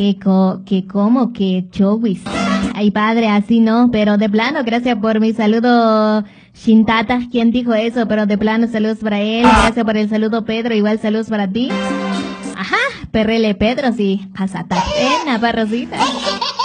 Que como, que chowis. Ay, padre, así no, pero de plano, gracias por mi saludo, Shintata. ¿Quién dijo eso? Pero de plano, saludos para él. Gracias por el saludo, Pedro. Igual saludos para ti. Ajá, perrele Pedro, sí. Pasata pena, parrosita.